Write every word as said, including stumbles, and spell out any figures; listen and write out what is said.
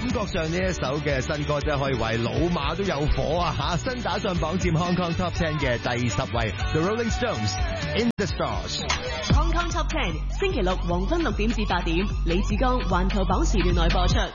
覺上呢一首嘅新歌真係可以為老馬都有火啊吓！新打上榜佔 Hong Kong Top Ten 嘅第十位 The Rolling Stones In the Stars。Hong Kong Top Ten 星期六黃昏六點至八點，李志剛環球榜時段內播出。